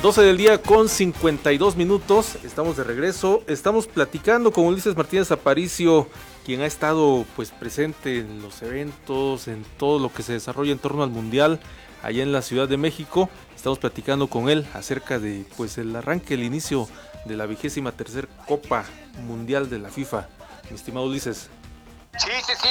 12 del día con 52 minutos, estamos de regreso, estamos platicando con Ulises Martínez Aparicio, quien ha estado pues presente en los eventos, en todo lo que se desarrolla en torno al Mundial allá en la Ciudad de México. Estamos platicando con él acerca de pues el arranque, el inicio de la 23ª Copa Mundial de la FIFA. Mi estimado Ulises. Sí,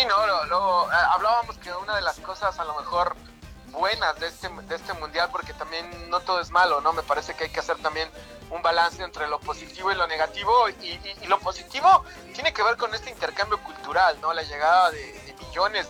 hablábamos que una de las cosas a lo mejor buenas de este mundial, porque también no todo es malo, ¿no? Me parece que hay que hacer también un balance entre lo positivo y lo negativo, y lo positivo tiene que ver con este intercambio cultural, ¿no? La llegada de millones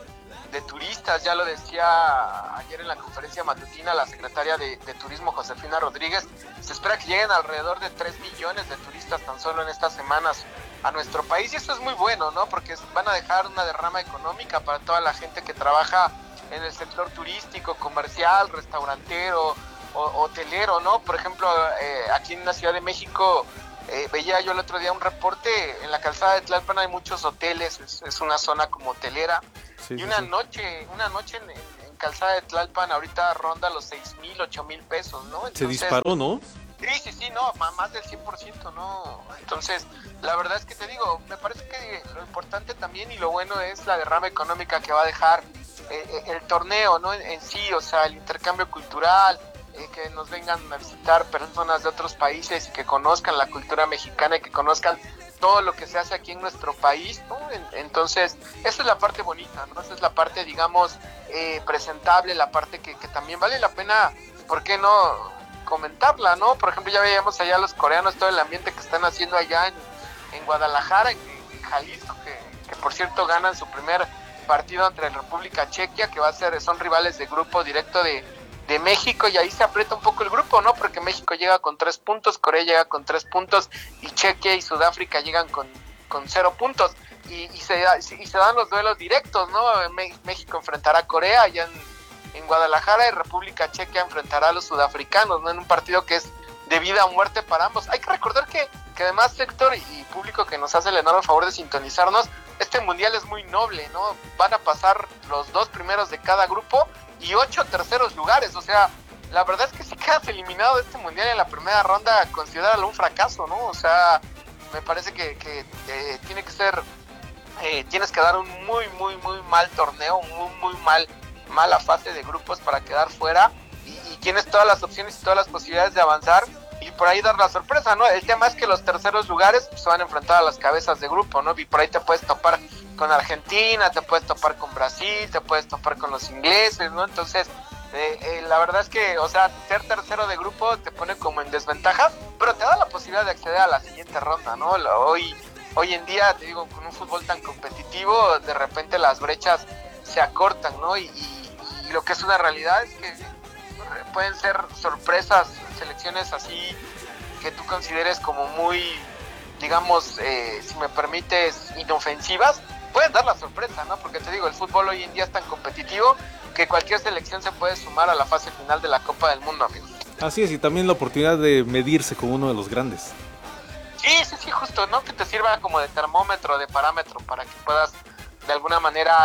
de turistas, ya lo decía ayer en la conferencia matutina la secretaria de Turismo, Josefina Rodríguez. Se espera que lleguen alrededor de 3 millones de turistas tan solo en estas semanas a nuestro país, y eso es muy bueno, ¿no? Porque van a dejar una derrama económica para toda la gente que trabaja en el sector turístico, comercial, restaurantero, hotelero, ¿no? Por ejemplo, aquí en la Ciudad de México, veía yo el otro día un reporte, en la calzada de Tlalpan hay muchos hoteles, es una zona como hotelera, sí, y una noche en calzada de Tlalpan ahorita ronda los 6,000, 8,000 pesos, ¿no? Entonces, se disparó, ¿no? Sí, no, más del 100%, ¿no? Entonces, la verdad es que te digo, me parece que lo importante también y lo bueno es la derrama económica que va a dejar el torneo, ¿no? En sí, o sea, el intercambio cultural, que nos vengan a visitar personas de otros países y que conozcan la cultura mexicana y que conozcan todo lo que se hace aquí en nuestro país, ¿no? Entonces, esa es la parte bonita, ¿no? Esa es la parte, digamos, presentable, la parte que también vale la pena, ¿por qué no comentarla, ¿no? Por ejemplo, ya veíamos allá a los coreanos, todo el ambiente que están haciendo allá en Guadalajara, en Jalisco, que por cierto ganan su primer partido entre República Checa, que son rivales de grupo directo de México, y ahí se aprieta un poco el grupo, ¿no? Porque México llega con 3 puntos, Corea llega con 3 puntos, y Chequia y Sudáfrica llegan con 0 puntos, y se dan los duelos directos, ¿no? México enfrentará a Corea allá en Guadalajara, y República Checa enfrentará a los sudafricanos, ¿no? En un partido que es de vida o muerte para ambos. Hay que recordar que además, sector y público que nos hace el enorme favor de sintonizarnos, este mundial es muy noble, ¿no? Van a pasar los 2 primeros de cada grupo y 8 terceros lugares, o sea, la verdad es que si quedas eliminado de este mundial en la primera ronda, considéralo un fracaso, ¿no? O sea, me parece que tiene que ser, tienes que dar un muy mal torneo, muy mala fase de grupos para quedar fuera, y tienes todas las opciones y todas las posibilidades de avanzar y por ahí dar la sorpresa, ¿no? El tema es que los terceros lugares se van a enfrentar a las cabezas de grupo, ¿no? Y por ahí te puedes topar con Argentina, te puedes topar con Brasil, te puedes topar con los ingleses, ¿no? Entonces, la verdad es que, o sea, ser tercero de grupo te pone como en desventaja, pero te da la posibilidad de acceder a la siguiente ronda, ¿no? Hoy en día, te digo, con un fútbol tan competitivo, de repente las brechas se acortan, ¿no? Y lo que es una realidad es que pueden ser sorpresas, selecciones así que tú consideres como muy, digamos, si me permites, inofensivas, pueden dar la sorpresa, ¿no? Porque te digo, el fútbol hoy en día es tan competitivo que cualquier selección se puede sumar a la fase final de la Copa del Mundo, amigos. Así es, y también la oportunidad de medirse con uno de los grandes. Sí, justo, ¿no? Que te sirva como de termómetro, de parámetro, para que puedas de alguna manera,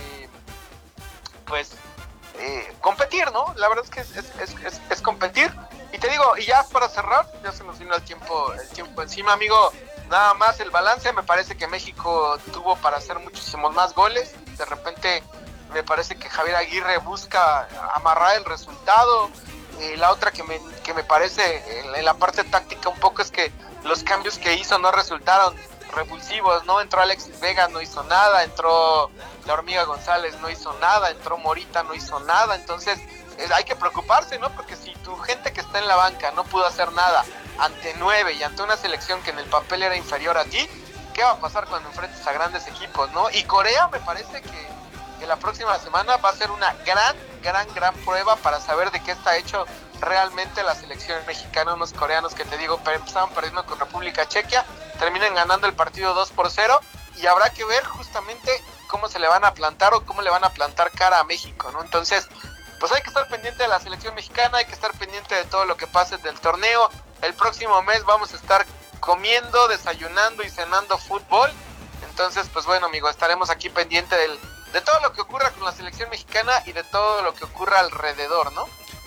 pues, competir, ¿no? La verdad es que es competir. Y te digo, y ya para cerrar, ya se nos vino el tiempo encima, amigo. Nada más el balance, me parece que México tuvo para hacer muchísimos más goles. De repente me parece que Javier Aguirre busca amarrar el resultado. La otra que me parece en la parte táctica un poco es que los cambios que hizo no resultaron revulsivos, ¿no? Entró Alexis Vega, no hizo nada, entró la Hormiga González, no hizo nada, entró Morita, no hizo nada. Entonces hay que preocuparse, ¿no? Porque si tu gente que está en la banca no pudo hacer nada ante 9 y ante una selección que en el papel era inferior a ti, ¿qué va a pasar cuando enfrentes a grandes equipos, no? Y Corea me parece que la próxima semana va a ser una gran prueba para saber de qué está hecho realmente la selección mexicana. Unos coreanos que te digo, empezaron perdiendo con República Checa, terminan ganando el partido 2-0, y habrá que ver justamente cómo se le van a plantar o cómo le van a plantar cara a México, ¿no? Entonces, pues hay que estar pendiente de la selección mexicana, hay que estar pendiente de todo lo que pase del torneo. El próximo mes vamos a estar comiendo, desayunando y cenando fútbol. Entonces, pues bueno, amigo, estaremos aquí pendiente de todo lo que ocurra con la selección mexicana y de todo lo que ocurra alrededor, ¿no?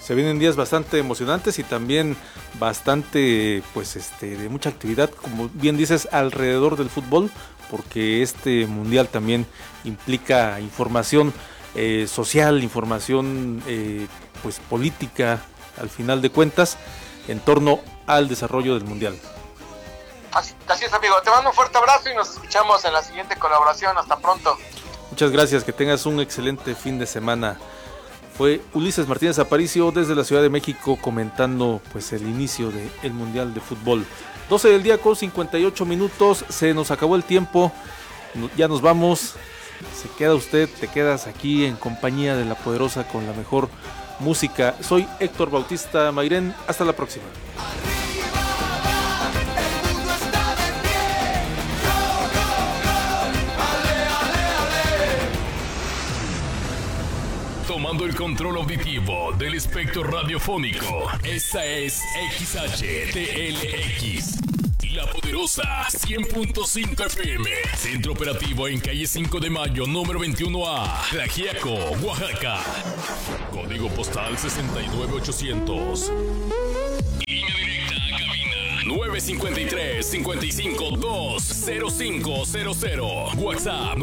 Se vienen días bastante emocionantes y también bastante, pues, de mucha actividad, como bien dices, alrededor del fútbol, porque este mundial también implica información social, información, pues, política, al final de cuentas, en torno al desarrollo del mundial. Así es, amigo. Te mando un fuerte abrazo y nos escuchamos en la siguiente colaboración. Hasta pronto. Muchas gracias, que tengas un excelente fin de semana. Fue Ulises Martínez Aparicio desde la Ciudad de México comentando pues el inicio del Mundial de Fútbol. 12 del día con 58 minutos, se nos acabó el tiempo, ya nos vamos. Se queda usted, te quedas aquí en compañía de La Poderosa con la mejor música. Soy Héctor Bautista Mairén, hasta la próxima. Tomando el control auditivo del espectro radiofónico. Esta es XHTLX. La Poderosa 100.5 FM. Centro operativo en calle 5 de Mayo, número 21A. Tlaxiaco, Oaxaca. Código postal 69800. Línea directa a cabina 953-55-20500. WhatsApp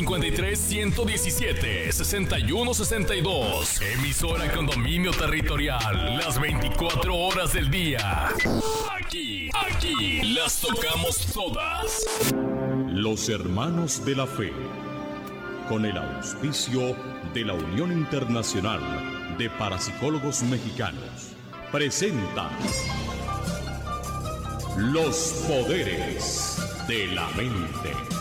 953-117-6162. Emisora con dominio territorial las 24 horas del día. Aquí las tocamos todas. Los Hermanos de la Fe, con el auspicio de la Unión Internacional de Parapsicólogos Mexicanos, presentan Los Poderes de la Mente.